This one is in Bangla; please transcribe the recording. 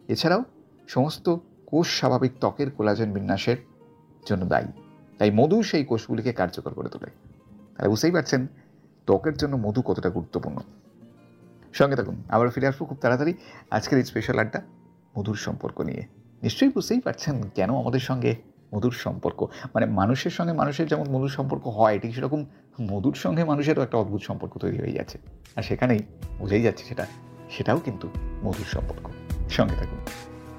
এছাড়াও সমস্ত কোষ স্বাভাবিক ত্বকের কোলাজেন বিন্যাসের জন্য দায়ী। তাই মধু সেই কোষগুলিকে কার্যকর করে তোলে। তাহলে বুঝতেই পারছেন ত্বকের জন্য মধু কতটা গুরুত্বপূর্ণ। সঙ্গে থাকুন, আবার ফিরে আসবো খুব তাড়াতাড়ি আজকের এই স্পেশাল আড্ডা মধুর সম্পর্ক নিয়ে। নিশ্চয়ই বুঝতেই পারছেন কেন আমাদের সঙ্গে মধুর সম্পর্ক, মানে মানুষের সঙ্গে মানুষের যেমন মধুর সম্পর্ক হয়, ঠিক সেরকম মধুর সঙ্গে মানুষেরও একটা অদ্ভুত সম্পর্ক তৈরি হয়ে যাচ্ছে। আর সেখানেই বুঝেই যাচ্ছে সেটাও কিন্তু মধুর সম্পর্ক। সঙ্গে থাকুন।